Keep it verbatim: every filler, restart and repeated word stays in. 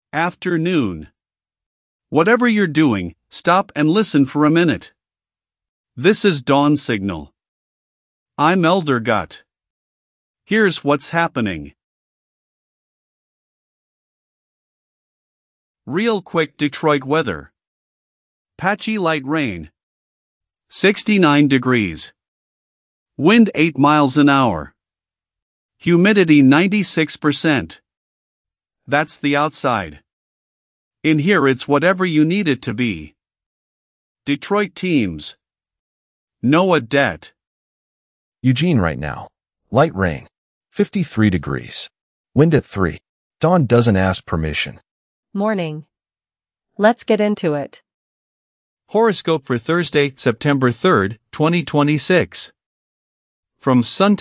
Afternoon. Whatever you're doing, stop and listen for a minute. This is Dawn Signal. I'm Elder Gut. Here's what's happening. Real quick Detroit weather. Patchy light rain. sixty-nine degrees. Wind eight miles an hour. Humidity ninety-six percent. That's the outside. In here it's whatever you need it to be. Detroit teams. Noah Det. Eugene right now. Light rain. fifty-three degrees. Wind at three. Dawn doesn't ask permission. Morning. Let's get into it. Horoscope for Thursday, September third, twenty twenty-six. From Sun